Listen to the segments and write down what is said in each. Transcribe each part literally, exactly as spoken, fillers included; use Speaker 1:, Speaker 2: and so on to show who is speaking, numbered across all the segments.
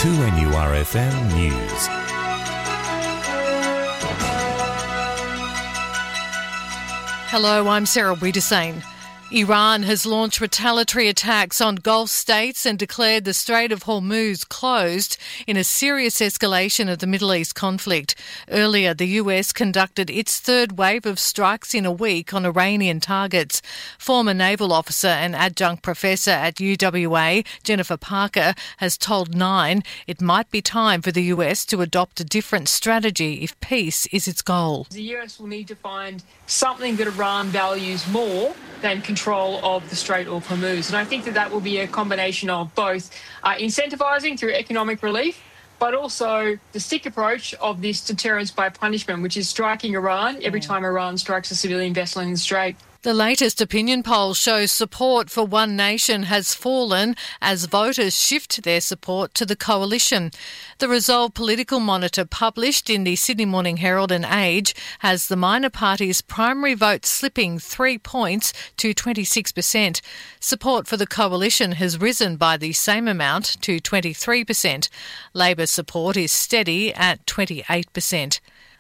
Speaker 1: two N U R F M News.
Speaker 2: Hello, I'm Sarah Wiedersane. Iran has launched retaliatory attacks on Gulf states and declared the Strait of Hormuz closed in a serious escalation of the Middle East conflict. Earlier, the U S conducted its third wave of strikes in a week on Iranian targets. Former naval officer and adjunct professor at U W A, Jennifer Parker, has told Nine it might be time for the U S to adopt a different strategy if peace is its goal.
Speaker 3: The U S will need to find something that Iran values more than control of the Strait of Hormuz. And I think that that will be a combination of both uh, incentivising through economic relief, but also the stick approach of this deterrence by punishment, which is striking Iran every time Iran strikes a civilian vessel in the Strait.
Speaker 2: The latest opinion poll shows support for One Nation has fallen as voters shift their support to the coalition. The Resolve Political Monitor, published in the Sydney Morning Herald and Age, has the minor party's primary vote slipping three points to twenty-six percent. Support for the coalition has risen by the same amount to twenty-three percent. Labor support is steady at twenty-eight percent.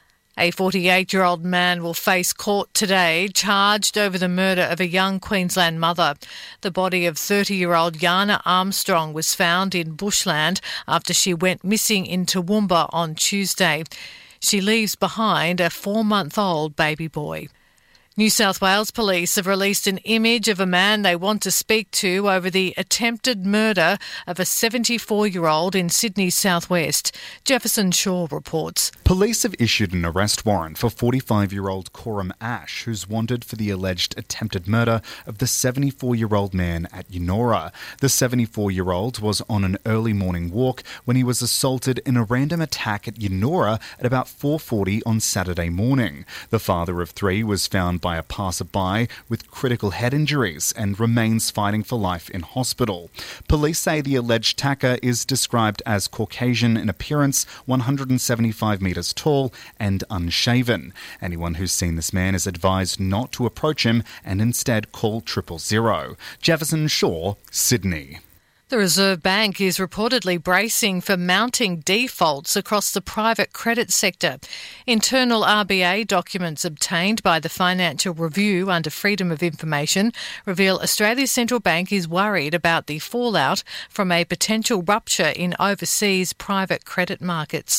Speaker 2: A forty-eight-year-old man will face court today, charged over the murder of a young Queensland mother. The body of thirty-year-old Yana Armstrong was found in bushland after she went missing in Toowoomba on Tuesday. She leaves behind a four-month-old baby boy. New South Wales Police have released an image of a man they want to speak to over the attempted murder of a seventy-four-year-old in Sydney's southwest. Jefferson Shaw reports.
Speaker 4: Police have issued an arrest warrant for forty-five-year-old Coram Ash, who's wanted for the alleged attempted murder of the seventy-four-year-old man at Eunora. The seventy-four-year-old was on an early morning walk when he was assaulted in a random attack at Eunora at about four forty on Saturday morning. The father of three was found by a passerby with critical head injuries and remains fighting for life in hospital. Police say the alleged attacker is described as Caucasian in appearance, one hundred seventy-five metres tall and unshaven. Anyone who's seen this man is advised not to approach him and instead call triple zero. Jefferson Shaw, Sydney.
Speaker 2: The Reserve Bank is reportedly bracing for mounting defaults across the private credit sector. Internal R B A documents obtained by the Financial Review under Freedom of Information reveal Australia's central bank is worried about the fallout from a potential rupture in overseas private credit markets.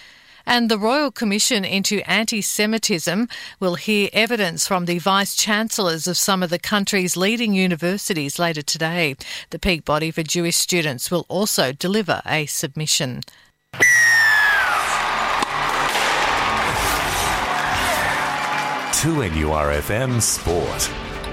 Speaker 2: And the Royal Commission into Anti-Semitism will hear evidence from the Vice-Chancellors of some of the country's leading universities later today. The peak body for Jewish students will also deliver a submission.
Speaker 1: two N U R F M Sport.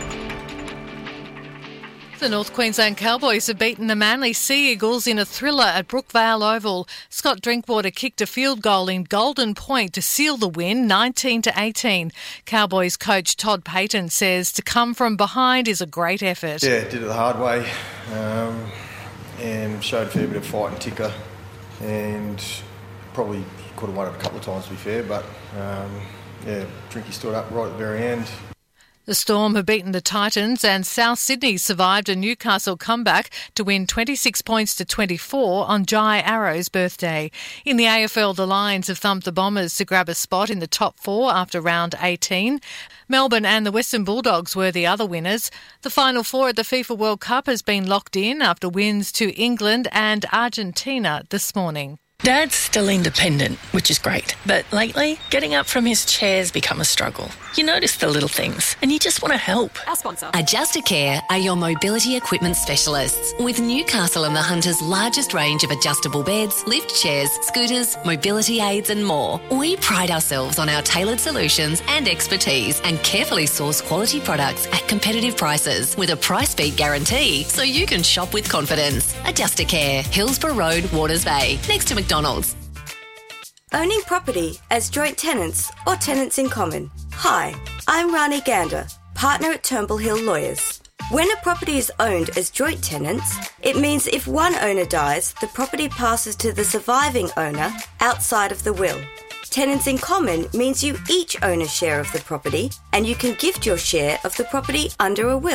Speaker 2: The North Queensland Cowboys have beaten the Manly Sea Eagles in a thriller at Brookvale Oval. Scott Drinkwater kicked a field goal in Golden Point to seal the win, nineteen to eighteen. Cowboys coach Todd Payton says to come from behind is a great effort.
Speaker 5: Yeah, did it the hard way um, and showed a fair bit of fight and ticker, and probably could have won it a couple of times to be fair, but um, yeah, Drinky stood up right at the very end.
Speaker 2: The Storm have beaten the Titans and South Sydney survived a Newcastle comeback to win twenty-six points to twenty-four on Jai Arrow's birthday. In the A F L, the Lions have thumped the Bombers to grab a spot in the top four after round eighteen. Melbourne and the Western Bulldogs were the other winners. The Final Four at the FIFA World Cup has been locked in after wins to England and Argentina this morning.
Speaker 6: Dad's still independent, which is great. But lately, getting up from his chair's become a struggle. You notice the little things, and you just want to help.
Speaker 7: Our sponsor. Adjustacare are your mobility equipment specialists. With Newcastle and the Hunter's largest range of adjustable beds, lift chairs, scooters, mobility aids and more. We pride ourselves on our tailored solutions and expertise and carefully source quality products at competitive prices with a price beat guarantee so you can shop with confidence. Adjustacare, Hillsborough Road, Waters Bay, next to McDonald's.
Speaker 8: Owning property as joint tenants or tenants in common. Hi, I'm Rani Gander, partner at Turnbull Hill Lawyers. When a property is owned as joint tenants, it means if one owner dies, the property passes to the surviving owner outside of the will. Tenants in common means you each own a share of the property and you can gift your share of the property under a will.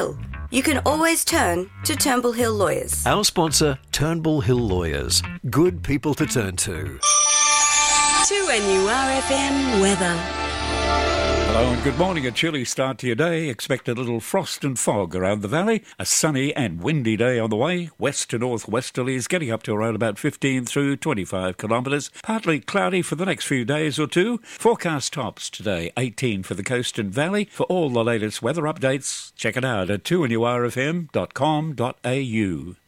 Speaker 8: you can always turn to Turnbull Hill Lawyers.
Speaker 9: Our sponsor, Turnbull Hill Lawyers. Good people to turn to.
Speaker 10: two N U R F M weather.
Speaker 11: Hello and good morning. A chilly start to your day. Expect a little frost and fog around the valley. A sunny and windy day on the way. West to north westerlies getting up to around about fifteen through twenty-five kilometres. Partly cloudy for the next few days or two. Forecast tops today, eighteen for the coast and valley. For all the latest weather updates, check it out at two N U R F M dot com dot A U.